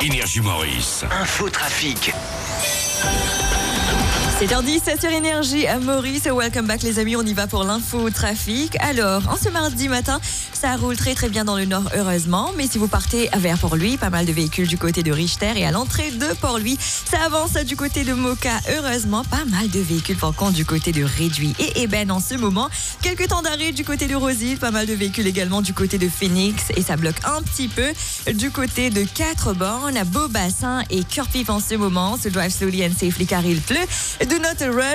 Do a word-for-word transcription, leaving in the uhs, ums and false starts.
Énergie Maurice. Info trafic. sept heures dix sur Énergie à Maurice. Welcome back les amis, on y va pour l'info trafic. Alors, en ce mardi matin, ça roule très très bien dans le nord heureusement. Mais si vous partez vers Port-Louis, pas mal de véhicules du côté de Richter et à l'entrée de Port-Louis. Ça avance du côté de Moka heureusement. Pas mal de véhicules par contre du côté de Réduit et Ébène en ce moment. Quelques temps d'arrêt du côté de Rosille. Pas mal de véhicules également du côté de Phoenix. Et ça bloque un petit peu du côté de Quatre-Bornes, Beaubassin et Cœur-Vif en ce moment. Se drive slowly and safely car il pleut. Do not rush.